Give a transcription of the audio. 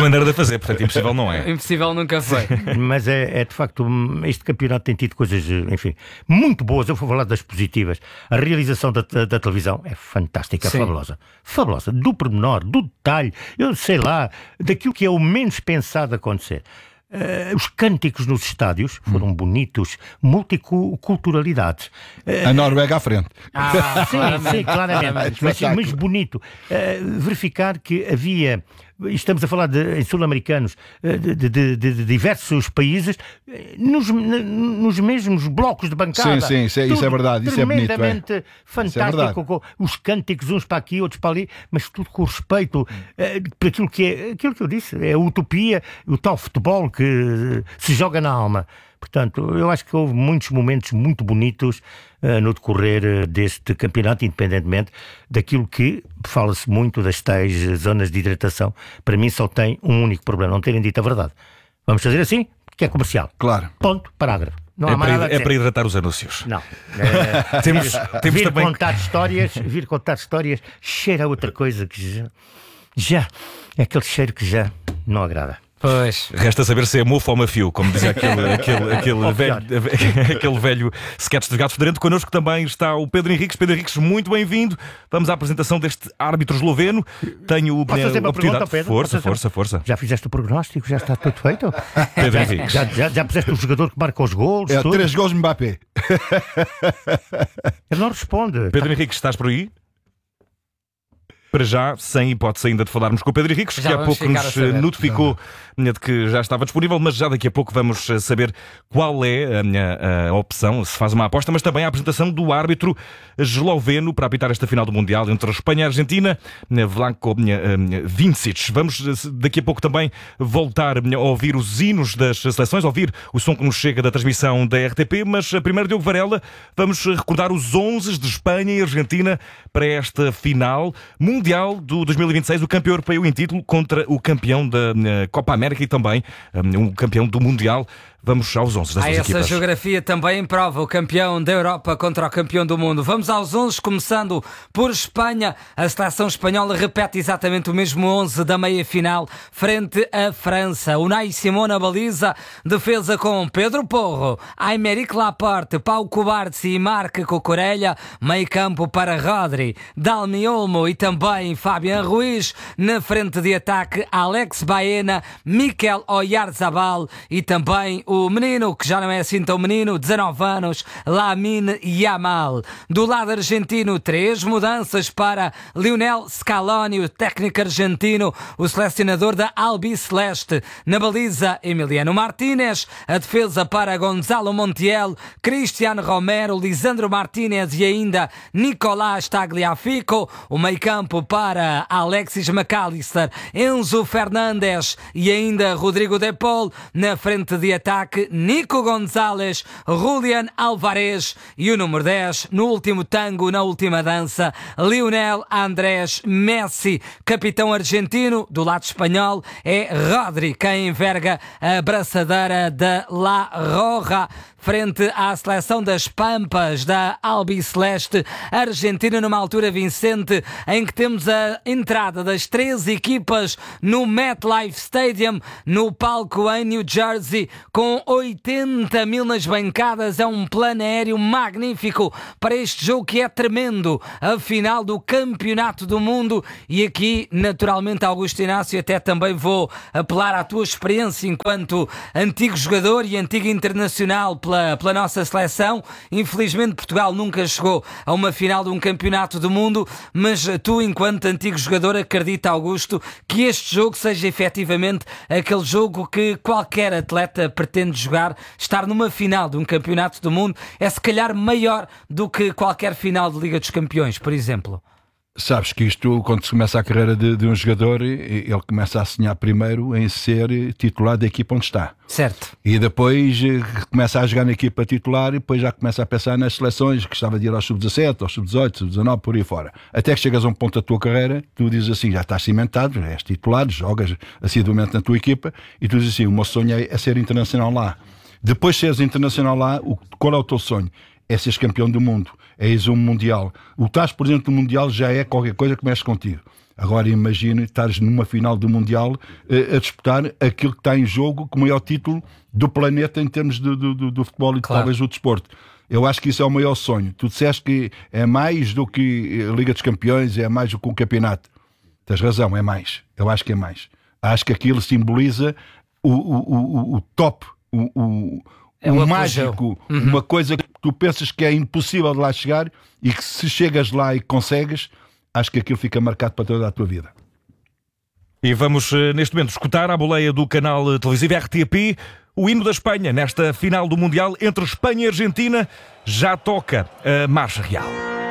maneira de fazer, portanto, impossível não é. Impossível nunca foi. Mas é de facto, este campeonato tem tido coisas, enfim, muito boas. Eu vou falar das positivas. A realização da televisão é fantástica, Sim. fabulosa. Fabulosa, do pormenor, do detalhe, eu sei lá, daquilo que é o menos pensado acontecer. Os cânticos nos estádios foram bonitos, multiculturalidades. A Noruega à frente. Sim, claramente. Mas bonito. Verificar que havia. Estamos a falar em sul-americanos de diversos países nos mesmos blocos de bancada. Sim, isso é verdade. Isso é bonito. Tremendamente fantástico. Com os cânticos uns para aqui, outros para ali, mas tudo com respeito por aquilo que eu disse. É a utopia, o tal futebol que se joga na alma. Portanto, eu acho que houve muitos momentos muito bonitos no decorrer deste campeonato, independentemente daquilo que fala-se muito das tais zonas de hidratação. Para mim só tem um único problema, não terem dito a verdade. Vamos fazer assim, que é comercial. Claro. Ponto, parágrafo. Não há mais nada a dizer. É para hidratar os anúncios. Não. Temos vir também... contar histórias, cheira a outra coisa que já é aquele cheiro que já não agrada. Pois. Resta saber se é mofo ou mafio, como dizia aquele velho sketch de Gato Fedorento. Connosco também está o Pedro Henriques. Pedro Henriques, muito bem-vindo. Vamos à apresentação deste árbitro esloveno. Tenho a oportunidade. Força. Já fizeste o prognóstico? Já está tudo feito? Pedro Henriques. Já puseste o jogador que marca os golos? 3 gols Mbappé. Ele não responde. Pedro Henriques, estás por aí? Para já, sem hipótese ainda de falarmos com o Pedro Henriques, que há pouco nos notificou de que já estava disponível, mas já daqui a pouco vamos saber qual é a opção, se faz uma aposta, mas também a apresentação do árbitro esloveno para apitar esta final do Mundial entre a Espanha e a Argentina, Vlatko Vincic. Vamos daqui a pouco também voltar a ouvir os hinos das seleções, ouvir o som que nos chega da transmissão da RTP, mas primeiro, Diogo Varela, vamos recordar os 11 de Espanha e Argentina para esta final Mundial do 2026, o campeão europeu em título contra o campeão da Copa América e também um campeão do Mundial. Vamos aos 11 das duas equipas. Essa geografia também prova o campeão da Europa contra o campeão do mundo. Vamos aos 11, começando por Espanha. A seleção espanhola repete exatamente o mesmo 11 da meia-final frente à França. Unai Simón na baliza, defesa com Pedro Porro, Aymeric Laporte, Pau Cubarsí e Marc Cucurella, meio campo para Rodri, Dani Olmo e também Fabián Ruiz. Na frente de ataque, Alex Baena, Mikel Oyarzabal e também o menino, que já não é assim tão menino, 19 anos, Lamine Yamal. Do lado argentino, 3 mudanças para Lionel Scaloni, o técnico argentino, o selecionador da Albiceleste. Na baliza, Emiliano Martínez. A defesa para Gonzalo Montiel, Cristiano Romero, Lisandro Martínez e ainda Nicolás Tagliafico. O meio-campo para Alexis McAllister, Enzo Fernandes e ainda Rodrigo De Paul. Na frente de ataque, Nico González, Julián Álvarez e o número 10, no último tango, na última dança, Lionel Andrés Messi. Capitão argentino. Do lado espanhol é Rodri quem enverga a braçadeira da La Roja frente à seleção das Pampas da Albiceleste. A Argentina numa altura, Vicente, em que temos a entrada das 3 equipas no MetLife Stadium, no palco em New Jersey, com 80 mil nas bancadas. É um plano aéreo magnífico para este jogo que é tremendo, a final do Campeonato do Mundo. E aqui, naturalmente, Augusto Inácio, até também vou apelar à tua experiência enquanto antigo jogador e antigo internacional pela nossa seleção. Infelizmente Portugal nunca chegou a uma final de um campeonato do mundo, mas tu, enquanto antigo jogador, acredita, Augusto, que este jogo seja efetivamente aquele jogo que qualquer atleta pretende jogar. Estar numa final de um campeonato do mundo é se calhar maior do que qualquer final de Liga dos Campeões, por exemplo. Sabes que isto, quando se começa a carreira de um jogador, ele começa a sonhar primeiro em ser titular da equipa onde está. Certo. E depois começa a jogar na equipa titular e depois já começa a pensar nas seleções, que gostava de ir aos sub-17, aos sub-18, sub-19, por aí fora. Até que chegas a um ponto da tua carreira, tu dizes assim, já estás cimentado, já és titular, jogas assiduamente na tua equipa e tu dizes assim, o meu sonho é ser internacional lá. Depois de seres internacional lá, qual é o teu sonho? É seres campeão do mundo, é ires um mundial. O estás, por exemplo, do mundial já é qualquer coisa que mexe contigo. Agora imagine estares numa final do Mundial a disputar aquilo que está em jogo como maior título do planeta em termos do futebol e talvez do desporto. Eu acho que isso é o maior sonho. Tu disseste que é mais do que a Liga dos Campeões, é mais do que um campeonato. Tens razão, é mais. Eu acho que é mais. Acho que aquilo simboliza o top, o mágico, uma coisa que tu pensas que é impossível de lá chegar e que se chegas lá e consegues, acho que aquilo fica marcado para toda a tua vida. E vamos, neste momento, escutar à boleia do canal televisivo RTP o hino da Espanha. Nesta final do Mundial entre Espanha e Argentina, já toca a Marcha Real.